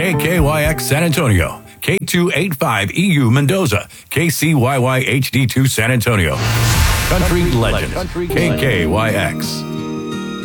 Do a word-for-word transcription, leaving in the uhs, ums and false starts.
K K Y X San Antonio, K two eighty-five E U Mendoza, K C Y Y H D two San Antonio. Country legend, K K Y X.